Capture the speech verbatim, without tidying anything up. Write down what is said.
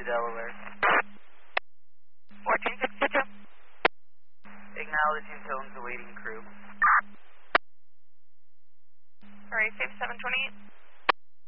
Delaware. fourteen sixty-two. Acknowledging tones awaiting crew. Alright, safe seven twenty-eight.